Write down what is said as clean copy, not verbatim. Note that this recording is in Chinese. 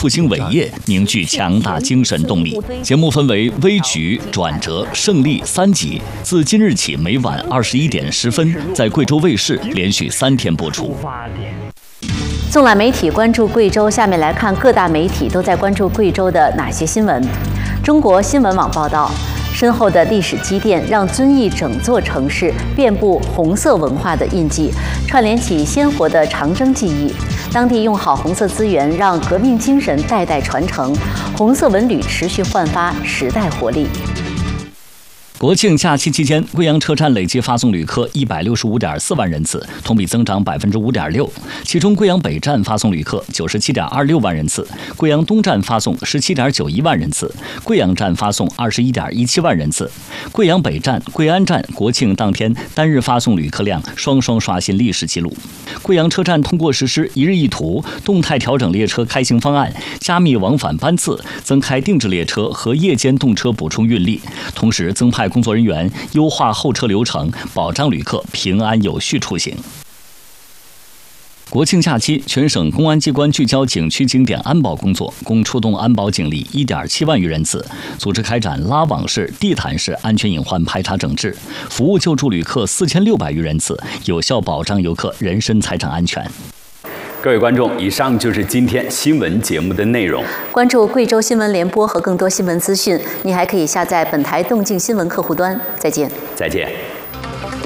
复兴伟业凝聚强大精神动力。节目分为危局、转折、胜利3集，自今日起每晚21点10分在贵州卫视连续3天播出。 纵览媒体关注贵州，下面来看各大媒体都在关注贵州的哪些新闻。中国新闻网报道，深厚的历史积淀让遵义整座城市遍布红色文化的印记，串联起鲜活的长征记忆。当地用好红色资源，让革命精神代代传承，红色文旅持续焕发时代活力。 国庆假期期间，贵阳车站累计发送旅客165.4万人次，同比增长5.6%。其中，贵阳北站发送旅客97.26万人次，贵阳东站发送17.91万人次，贵阳站发送21.17万人次。贵阳北站、贵安站国庆当天单日发送旅客量双双刷新历史纪录。贵阳车站通过实施一日一图，动态调整列车开行方案，加密往返班次，增开定制列车和夜间动车补充运力，同时增派工作人员优化候车流程，保障旅客平安有序出行。国庆假期，全省公安机关聚焦景区景点安保工作，共出动安保警力1.7万余人次，组织开展拉网式、地毯式安全隐患排查整治，服务救助旅客4600余人次，有效保障游客人身财产安全。 各位观众，以上就是今天新闻节目的内容。 关注贵州新闻联播和更多新闻资讯，你还可以下载本台动静新闻客户端。再见。 再见。